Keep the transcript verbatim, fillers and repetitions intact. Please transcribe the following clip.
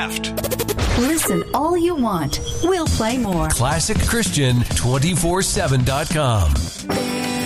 left. Listen all you want. We'll play more. classic christian two four seven dot com.